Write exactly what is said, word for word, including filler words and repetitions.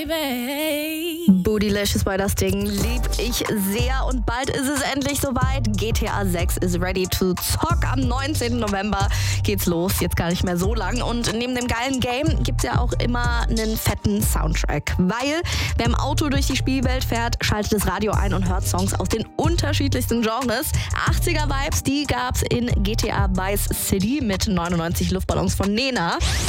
Bootylicious war das Ding, lieb ich sehr und bald ist es endlich soweit. G T A sechs is ready to zock. Am neunzehnten November geht's los, jetzt gar nicht mehr so lang. Und neben dem geilen Game gibt's ja auch immer einen fetten Soundtrack. Weil wer im Auto durch die Spielwelt fährt, schaltet das Radio ein und hört Songs aus den unterschiedlichsten Genres. achtziger Vibes, die gab's in G T A Vice City mit neunundneunzig Luftballons von Nena.